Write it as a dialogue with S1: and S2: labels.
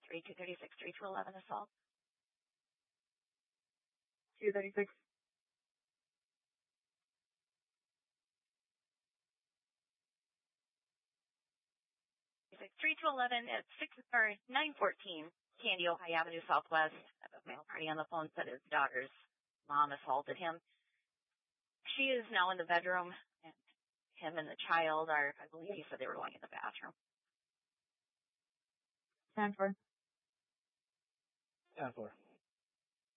S1: 3236, 3211 assault.
S2: 236.
S1: 3211 at 914 Candy, Ojai Avenue Southwest. I have a male party on the phone said his daughter's mom assaulted him. She is now in the bedroom, and him and the child are, I believe he said they were going in the bathroom.
S2: 10-4.
S3: 10-4.